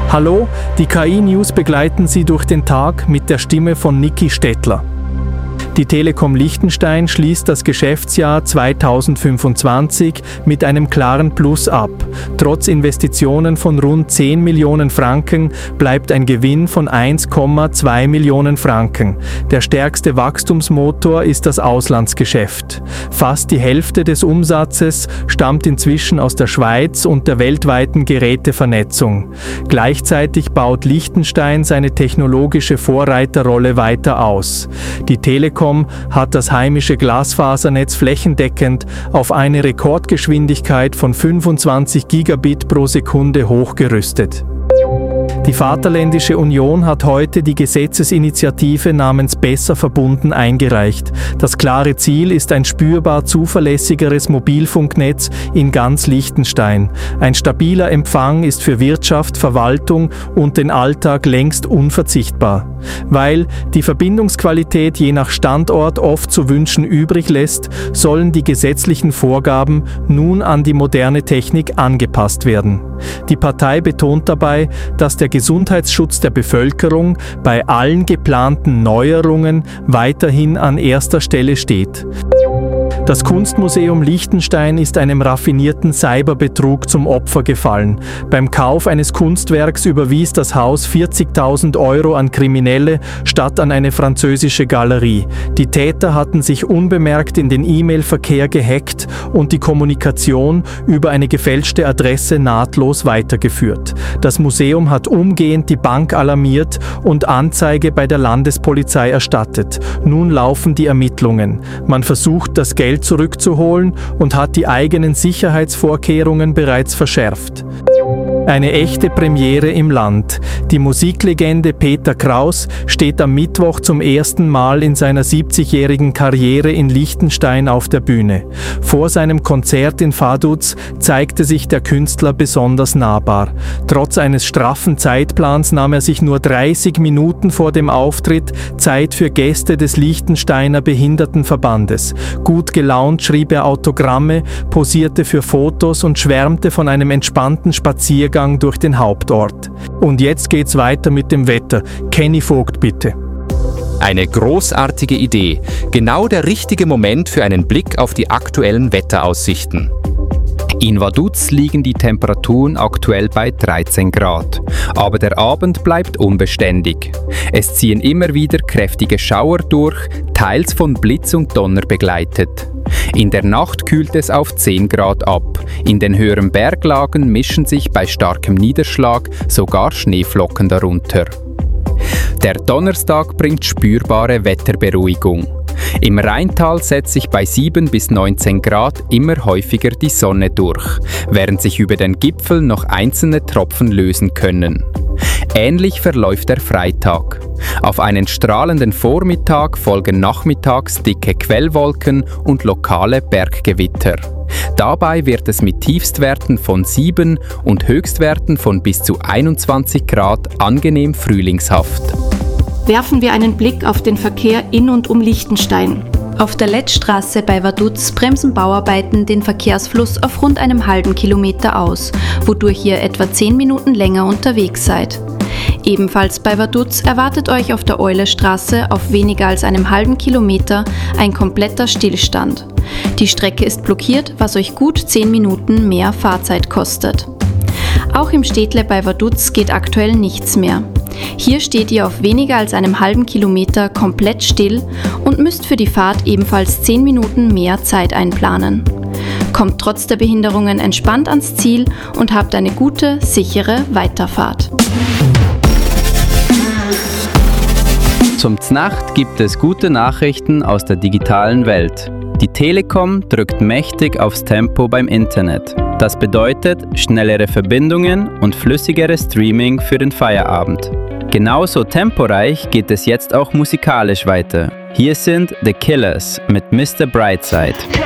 Hallo, die KI-News begleiten Sie durch den Tag mit der Stimme von Niki Stettler. Die Telekom Liechtenstein schließt das Geschäftsjahr 2025 mit einem klaren Plus ab. Trotz Investitionen von rund 10 Millionen Franken bleibt ein Gewinn von 1,2 Millionen Franken. Der stärkste Wachstumsmotor ist das Auslandsgeschäft. Fast die Hälfte des Umsatzes stammt inzwischen aus der Schweiz und der weltweiten Gerätevernetzung. Gleichzeitig baut Liechtenstein seine technologische Vorreiterrolle weiter aus. Die Telekom hat das heimische Glasfasernetz flächendeckend auf eine Rekordgeschwindigkeit von 25 Gigabit pro Sekunde hochgerüstet. Die Vaterländische Union hat heute die Gesetzesinitiative namens Besser verbunden eingereicht. Das klare Ziel ist ein spürbar zuverlässigeres Mobilfunknetz in ganz Liechtenstein. Ein stabiler Empfang ist für Wirtschaft, Verwaltung und den Alltag längst unverzichtbar. Weil die Verbindungsqualität je nach Standort oft zu wünschen übrig lässt, sollen die gesetzlichen Vorgaben nun an die moderne Technik angepasst werden. Die Partei betont dabei, dass der Gesundheitsschutz der Bevölkerung bei allen geplanten Neuerungen weiterhin an erster Stelle steht. Das Kunstmuseum Liechtenstein ist einem raffinierten Cyberbetrug zum Opfer gefallen. Beim Kauf eines Kunstwerks überwies das Haus 40.000 Euro an Kriminelle statt an eine französische Galerie. Die Täter hatten sich unbemerkt in den E-Mail-Verkehr gehackt und die Kommunikation über eine gefälschte Adresse nahtlos weitergeführt. Das Museum hat umgehend die Bank alarmiert und Anzeige bei der Landespolizei erstattet. Nun laufen die Ermittlungen. Man versucht, das Geld zurückzuholen und hat die eigenen Sicherheitsvorkehrungen bereits verschärft. Eine echte Premiere im Land. Die Musiklegende Peter Kraus steht am Mittwoch zum ersten Mal in seiner 70-jährigen Karriere in Liechtenstein auf der Bühne. Vor seinem Konzert in Vaduz zeigte sich der Künstler besonders nahbar. Trotz eines straffen Zeitplans nahm er sich nur 30 Minuten vor dem Auftritt Zeit für Gäste des Liechtensteiner Behindertenverbandes. Gut gelaunt schrieb er Autogramme, posierte für Fotos und schwärmte von einem entspannten Spaziergang durch den Hauptort. Und jetzt geht's weiter mit dem Wetter. Kenny Vogt, bitte. Eine großartige Idee. Genau der richtige Moment für einen Blick auf die aktuellen Wetteraussichten. In Vaduz liegen die Temperaturen aktuell bei 13 Grad, aber der Abend bleibt unbeständig. Es ziehen immer wieder kräftige Schauer durch, teils von Blitz und Donner begleitet. In der Nacht kühlt es auf 10 Grad ab. In den höheren Berglagen mischen sich bei starkem Niederschlag sogar Schneeflocken darunter. Der Donnerstag bringt spürbare Wetterberuhigung. Im Rheintal setzt sich bei 7 bis 19 Grad immer häufiger die Sonne durch, während sich über den Gipfel noch einzelne Tropfen lösen können. Ähnlich verläuft der Freitag. Auf einen strahlenden Vormittag folgen nachmittags dicke Quellwolken und lokale Berggewitter. Dabei wird es mit Tiefstwerten von 7 und Höchstwerten von bis zu 21 Grad angenehm frühlingshaft. Werfen wir einen Blick auf den Verkehr in und um Liechtenstein. Auf der Lettstraße bei Vaduz bremsen Bauarbeiten den Verkehrsfluss auf rund einem halben Kilometer aus, wodurch ihr etwa 10 Minuten länger unterwegs seid. Ebenfalls bei Vaduz erwartet euch auf der Eulestraße auf weniger als einem halben Kilometer ein kompletter Stillstand. Die Strecke ist blockiert, was euch gut 10 Minuten mehr Fahrzeit kostet. Auch im Städtle bei Vaduz geht aktuell nichts mehr. Hier steht ihr auf weniger als einem halben Kilometer komplett still und müsst für die Fahrt ebenfalls 10 Minuten mehr Zeit einplanen. Kommt trotz der Behinderungen entspannt ans Ziel und habt eine gute, sichere Weiterfahrt. Zum Znacht gibt es gute Nachrichten aus der digitalen Welt. Die Telekom drückt mächtig aufs Tempo beim Internet. Das bedeutet schnellere Verbindungen und flüssigere Streaming für den Feierabend. Genauso temporeich geht es jetzt auch musikalisch weiter. Hier sind The Killers mit Mr. Brightside.